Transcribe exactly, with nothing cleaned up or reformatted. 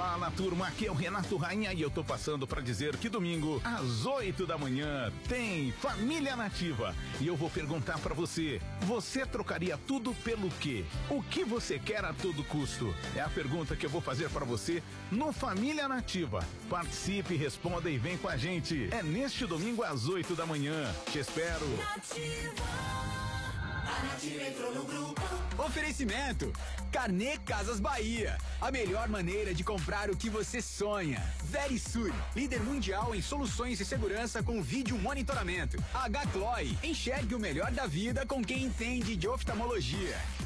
Fala, turma, aqui é o Renato Rainha e eu tô passando pra dizer que domingo, às oito da manhã, tem Família Nativa. E eu vou perguntar pra você, você trocaria tudo pelo quê? O que você quer a todo custo? É a pergunta que eu vou fazer pra você no Família Nativa. Participe, responda e vem com a gente. É neste domingo às oito da manhã. Te espero. Nativa. A Nativa entrou no grupo. Oferecimento Carnê Casas Bahia, a melhor maneira de comprar o que você sonha. Verisure, líder mundial em soluções de segurança com vídeo monitoramento. H. Chloe, enxergue o melhor da vida com quem entende de oftalmologia.